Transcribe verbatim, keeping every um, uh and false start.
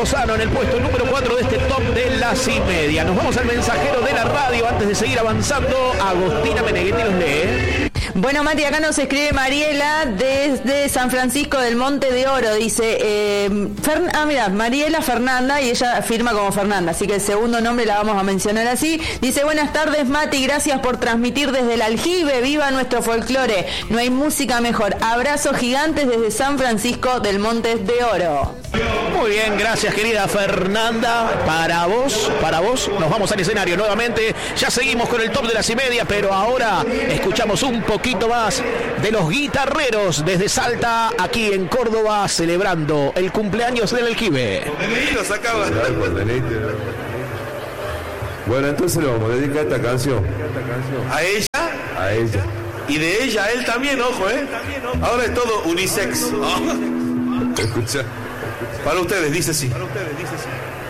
Lozano en el puesto número cuatro de este top de las y media. Nos vamos al mensajero de la radio antes de seguir avanzando. Agostina Meneghetti los lee. Bueno, Mati, acá nos escribe Mariela desde San Francisco del Monte de Oro. Dice, eh, Fern- ah, mira, Mariela Fernanda, y ella firma como Fernanda, así que el segundo nombre la vamos a mencionar así. Dice, buenas tardes, Mati, gracias por transmitir desde el aljibe, viva nuestro folclore. No hay música mejor. Abrazos gigantes desde San Francisco del Monte de Oro. Muy bien, gracias querida Fernanda. Para vos, para vos, nos vamos al escenario nuevamente. Ya seguimos con el top de las y media, pero ahora escuchamos un poquito más de los guitarreros desde Salta, aquí en Córdoba, celebrando el cumpleaños del aljibe. Bueno, entonces le vamos a dedicar esta canción. ¿A ella? A ella. Y de ella a él también, ojo, ¿eh? Ahora es todo unisex. Escucha. Para ustedes, dice sí. Para ustedes, dice sí.